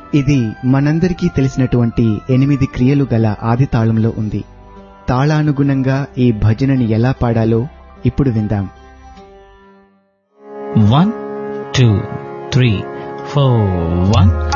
ఇది మనందరికీ తెలిసినటువంటి 8 క్రియలు గల ఆది తాళంలో ఉంది. తాళానుగుణంగా ఈ భజనని ఎలా పాడాలో ఇప్పుడు విందాం. 1 2 3 4 1